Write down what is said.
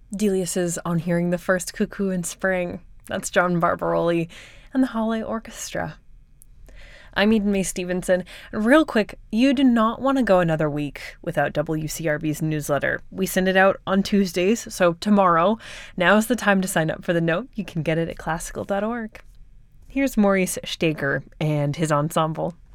Delius is On Hearing the First Cuckoo in Spring. That's John Barbaroli and the Halle Orchestra. I'm Eden May Stevenson. Real quick, you do not want to go another week without WCRB's newsletter. We send it out on Tuesdays, so tomorrow. Now is the time to sign up for the note. You can get it at classical.org. Here's Maurice Staker and his ensemble.